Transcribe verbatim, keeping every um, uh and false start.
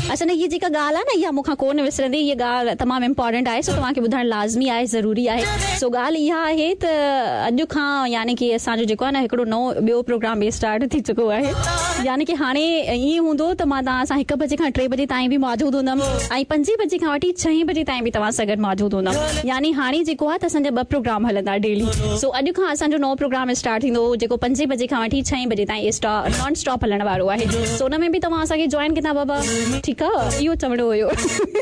अच्छा न, ये जेका ॻाल्हि आहे न, इहा मूंखां कोन विसरंदी, इहा ॻाल्हि तमामु इम्पोर्टेंट आहे, सो तव्हांखे ॿुधाइण लाज़मी आहे, ज़रूरी आहे। सो ॻाल्हि इहा आहे त अॼु खां यानी कि असांजो जेको आहे न हिकिड़ो नओं ॿियो प्रोग्राम बि स्टार्ट थी चुको आहे। यानी कि हाणे ईअं हूंदो त मां तव्हां सां हिकु बजे खां टे बजे ताईं बि मौजूदु हूंदमि ऐं पंजे बजे खां वठी छहें बजे ताईं बि तव्हां सां गॾु मौजूदु हूंदमि। यानी हाणे जेको आहे त असांजा ॿ प्रोग्राम हलंदा डेली। सो अॼु खां असांजो नओं प्रोग्राम स्टार्ट थींदो जेको पंजे बजे खां वठी छहें बजे ताईं स्टॉप नॉन स्टॉप हलण वारो आहे। सो हुन में बि तव्हां असांखे जॉइन कंदा बाबा, ठीकु आहे, इहो चवणो हुयो।